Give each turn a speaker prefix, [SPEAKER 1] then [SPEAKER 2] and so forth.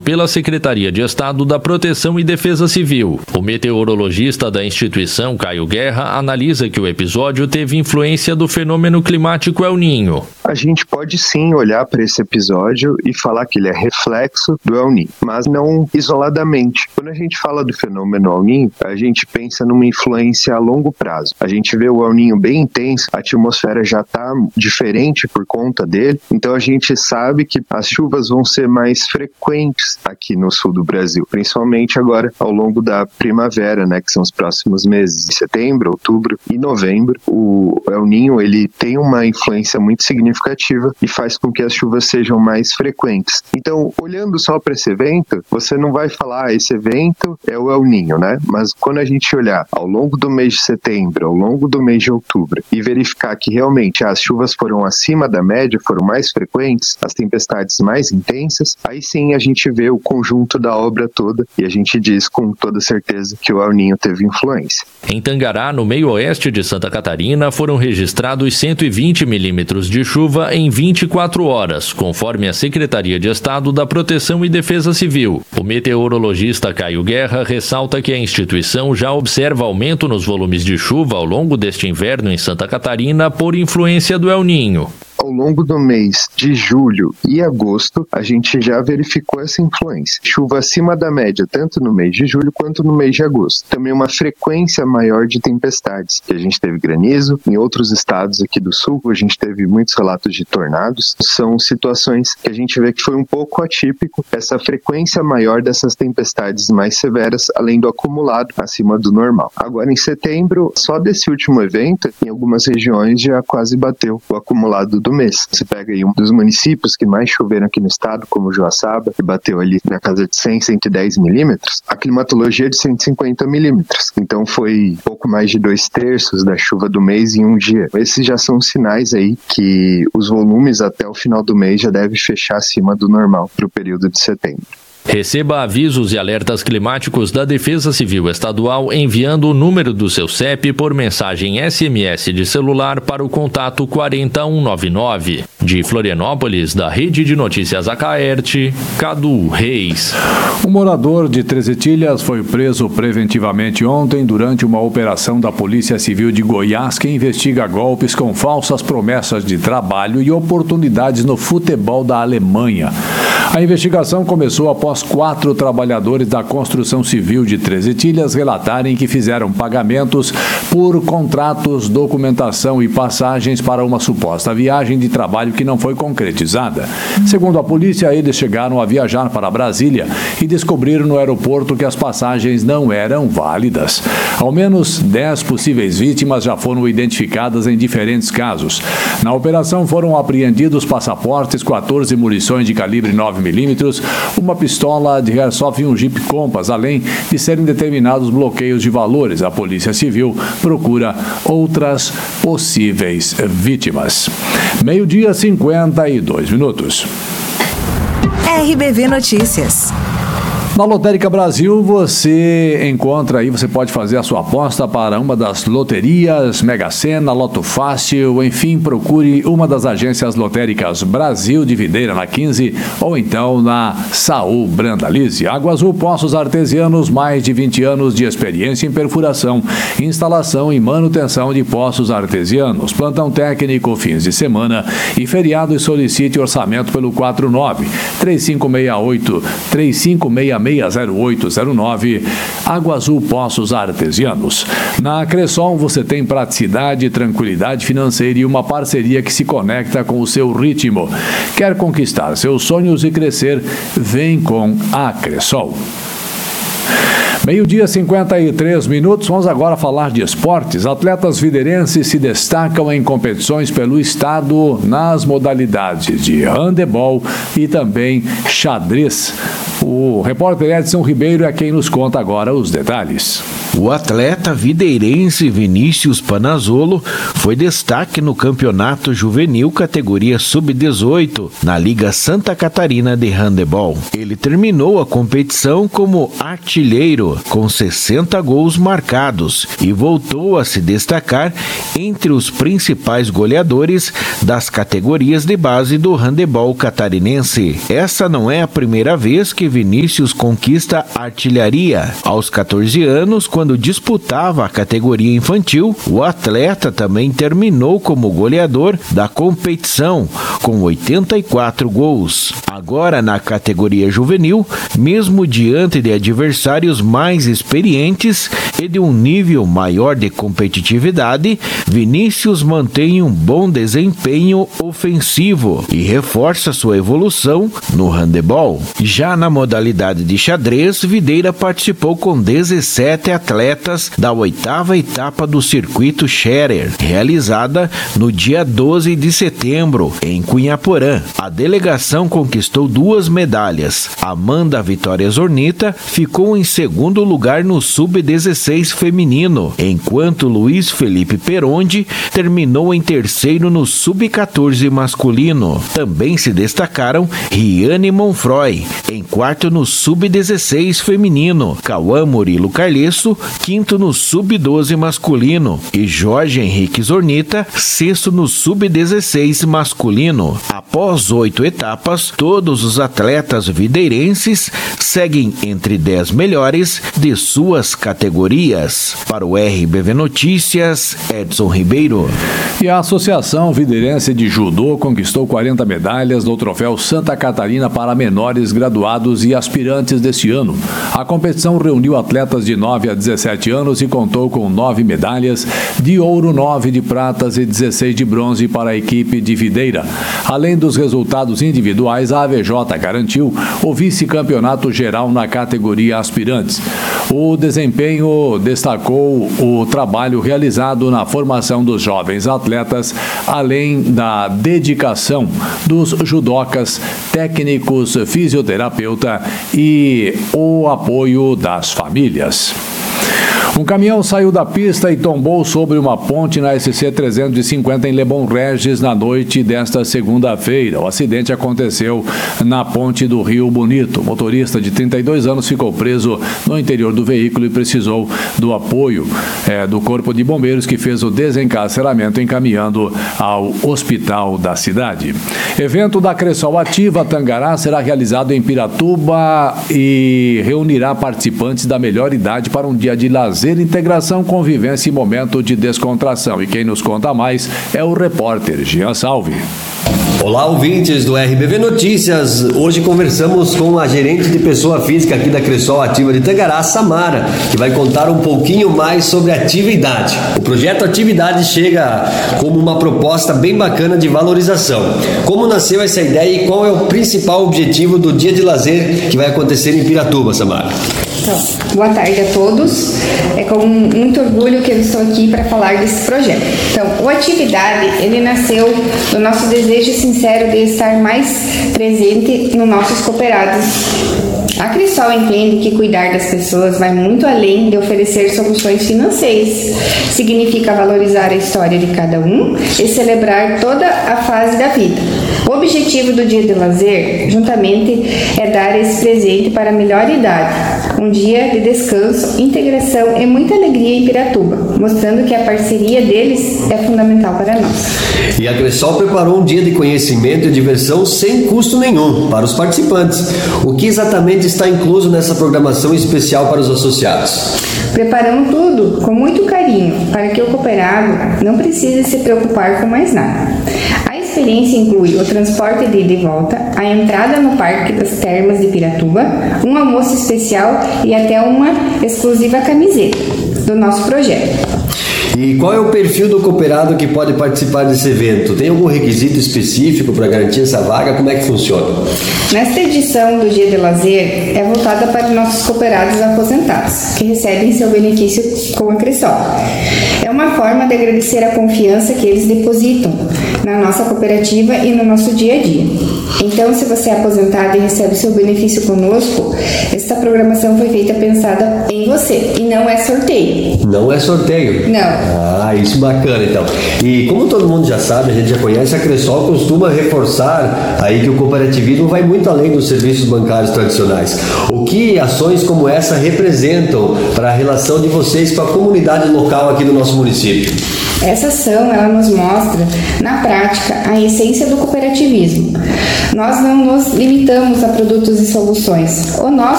[SPEAKER 1] pela Secretaria de Estado da Proteção e Defesa Civil. O meteorologista da instituição, Caio Guerra, analisa que o episódio teve influência do fenômeno climático El Niño.
[SPEAKER 2] A gente pode sim olhar para esse episódio e falar que ele é reflexo do El Niño, mas não isoladamente. Quando a gente fala do fenômeno El Niño, a gente pensa numa influência a longo prazo. A gente vê o El Niño bem intenso, a atmosfera já está diferente por conta dele, então a gente sabe que as chuvas vão ser mais frequentes aqui no sul do Brasil, principalmente agora ao longo da primavera, né, que são os próximos meses, de setembro, outubro e novembro. O El Niño, ele tem uma influência muito significativa e faz com que as chuvas sejam mais frequentes. Então, olhando só para esse evento, você não vai falar, esse evento é o El Niño, né? Mas quando a gente olhar ao longo do mês de setembro, ao longo do mês de outubro e verificar que realmente as chuvas foram acima da média, foram mais frequentes, as tempestades mais intensas, aí sim a gente vê o conjunto da obra toda e a gente diz com toda certeza que o El Niño teve influência.
[SPEAKER 1] Em Tangará, no meio oeste de Santa Catarina, foram registrados 120 milímetros de chuva em 24 horas, conforme a Secretaria de Estado da Proteção e Defesa Civil. O meteorologista Caio Guerra ressalta que a instituição já observa aumento nos volumes de chuva ao longo deste inverno em Santa Catarina por influência do El Niño.
[SPEAKER 2] Ao longo do mês de julho e agosto, a gente já verificou essa influência. Chuva acima da média, tanto no mês de julho quanto no mês de agosto. Também uma frequência maior de tempestades. A gente teve granizo, em outros estados aqui do sul, a gente teve muitos relatos de tornados. São situações que a gente vê que foi um pouco atípico, essa frequência maior dessas tempestades mais severas, além do acumulado acima do normal. Agora, em setembro, só desse último evento, em algumas regiões já quase bateu o acumulado do mês. Você pega aí um dos municípios que mais choveram aqui no estado, como Joaçaba, que bateu ali na casa de 100, 110 milímetros, a climatologia é de 150 milímetros. Então foi pouco mais de 2/3 da chuva do mês em um dia. Esses já são sinais aí que os volumes até o final do mês já devem fechar acima do normal para o período de setembro.
[SPEAKER 1] Receba avisos e alertas climáticos da Defesa Civil Estadual enviando o número do seu CEP por mensagem SMS de celular para o contato 40199. De Florianópolis, da Rede de Notícias Acaerte, Cadu Reis.
[SPEAKER 3] Um morador de Três Etilhas foi preso preventivamente ontem durante uma operação da Polícia Civil de Goiás que investiga golpes com falsas promessas de trabalho e oportunidades no futebol da Alemanha. A investigação começou após 4 trabalhadores da construção civil de Três Etilhas relatarem que fizeram pagamentos por contratos, documentação e passagens para uma suposta viagem de trabalho que não foi concretizada. Segundo a polícia, eles chegaram a viajar para Brasília e descobriram no aeroporto que as passagens não eram válidas. Ao menos 10 possíveis vítimas já foram identificadas em diferentes casos. Na operação foram apreendidos passaportes, 14 munições de calibre 9mm, uma pistola de airsoft e um Jeep Compass, além de serem determinados bloqueios de valores. A Polícia Civil procura outras possíveis vítimas. 12:52.
[SPEAKER 4] RBV Notícias.
[SPEAKER 3] Na Lotérica Brasil, você pode fazer a sua aposta para uma das loterias, Mega Sena, Loto Fácil, enfim, procure uma das agências lotéricas Brasil de Videira na 15 ou então na Saul Brandalize. Água Azul Poços Artesianos, mais de 20 anos de experiência em perfuração, instalação e manutenção de poços artesianos, plantão técnico, fins de semana e feriado, e solicite orçamento pelo 49-3568-3566-0809. Água Azul Poços Artesianos. Na Cressol você tem praticidade, tranquilidade financeira e uma parceria que se conecta com o seu ritmo. Quer conquistar seus sonhos e crescer? Vem com a Cressol. 12:53. Vamos agora falar de esportes. Atletas videirenses se destacam em competições pelo estado nas modalidades de handebol e também xadrez. O repórter Edson Ribeiro é quem nos conta agora os detalhes.
[SPEAKER 5] O atleta videirense Vinícius Panazzolo foi destaque no campeonato juvenil categoria sub-18 na Liga Santa Catarina de Handebol. Ele terminou a competição como artilheiro com 60 gols marcados e voltou a se destacar entre os principais goleadores das categorias de base do handebol catarinense. Essa não é a primeira vez que Vinícius conquista artilharia. Aos 14 anos, quando disputava a categoria infantil, o atleta também terminou como goleador da competição, com 84 gols. Agora, na categoria juvenil, mesmo diante de adversários mais experientes e de um nível maior de competitividade, Vinícius mantém um bom desempenho ofensivo e reforça sua evolução no handebol. Já na modalidade de xadrez, Videira participou com 17 atletas da 8ª etapa do circuito Scherer, realizada no dia 12 de setembro, em Cunhaporã. A delegação conquistou 2 medalhas. Amanda Vitória Zornita ficou em segundo lugar no sub-16 feminino, enquanto Luiz Felipe Perondi terminou em terceiro no sub-14 masculino. Também se destacaram Riane Monfroy, em quarto no sub-16 feminino, Cauã Murilo Carlesso, quinto no sub-12 masculino e Jorge Henrique Zornita, sexto no sub-16 masculino. Após 8 etapas, todos os atletas videirenses seguem entre 10 melhores de suas categorias. Para o RBV Notícias, Edson Ribeiro.
[SPEAKER 3] E a Associação Videirense de Judô conquistou 40 medalhas no Troféu Santa Catarina para menores graduados e aspirantes deste ano. A competição reuniu atletas de 9 a 17 anos e contou com 9 medalhas de ouro, 9 de pratas e 16 de bronze para a equipe de Videira. Além dos resultados individuais, a AVJ garantiu o vice-campeonato geral na categoria aspirantes. O desempenho destacou o trabalho realizado na formação dos jovens atletas, além da dedicação dos judocas, técnicos, fisioterapeuta e o apoio das famílias. Um caminhão saiu da pista e tombou sobre uma ponte na SC 350 em Lebon Regis na noite desta segunda-feira. O acidente aconteceu na ponte do Rio Bonito. O motorista de 32 anos ficou preso no interior do veículo e precisou do apoio do Corpo de Bombeiros, que fez o desencarceramento encaminhando ao hospital da cidade. Evento da Cressol Ativa Tangará será realizado em Piratuba e reunirá participantes da melhor idade para um dia de lazer, integração, convivência e momento de descontração. E quem nos conta mais é o repórter Jean Salve.
[SPEAKER 6] Olá, ouvintes do RBV Notícias. Hoje conversamos com a gerente de pessoa física aqui da Cressol Ativa de Tangará, Samara, que vai contar um pouquinho mais sobre atividade. O projeto Atividade chega como uma proposta bem bacana de valorização. Como nasceu essa ideia e qual é o principal objetivo do dia de lazer que vai acontecer em Piratuba, Samara?
[SPEAKER 7] Então, boa tarde a todos. É com muito orgulho que eu estou aqui para falar desse projeto. Então, o Atividade, ele nasceu do nosso desejo sincero de estar mais presente nos nossos cooperados. A Cressol entende que cuidar das pessoas vai muito além de oferecer soluções financeiras. Significa valorizar a história de cada um e celebrar toda a fase da vida. O objetivo do dia de lazer, juntamente, é dar esse presente para a melhor idade. Um dia de descanso, integração e muita alegria em Piratuba, mostrando que a parceria deles é fundamental para nós.
[SPEAKER 6] E a Cressol preparou um dia de conhecimento e diversão sem custo nenhum para os participantes. O que exatamente está incluso nessa programação especial para os associados?
[SPEAKER 7] Preparamos tudo com muito carinho para que o cooperado não precise se preocupar com mais nada. A experiência inclui o transporte de ida e volta, a entrada no Parque das Termas de Piratuba, um almoço especial e até uma exclusiva camiseta do nosso projeto.
[SPEAKER 6] E qual é o perfil do cooperado que pode participar desse evento? Tem algum requisito específico para garantir essa vaga? Como é que funciona?
[SPEAKER 7] Nesta edição do Dia de Lazer é voltada para os nossos cooperados aposentados, que recebem seu benefício com a Cressol. É uma forma de agradecer a confiança que eles depositam na nossa cooperativa e no nosso dia a dia. Então, se você é aposentado e recebe seu benefício conosco, essa programação foi feita pensada em você e não é sorteio.
[SPEAKER 6] Não é sorteio?
[SPEAKER 7] Não.
[SPEAKER 6] Ah, isso bacana então. E como todo mundo já sabe, a gente já conhece, a Cressol costuma reforçar aí que o cooperativismo vai muito além dos serviços bancários tradicionais. O que ações como essa representam para a relação de vocês com a comunidade local aqui do nosso município?
[SPEAKER 7] Essa ação, ela nos mostra, na prática, a essência do cooperativismo. Nós não nos limitamos a produtos e soluções. O nosso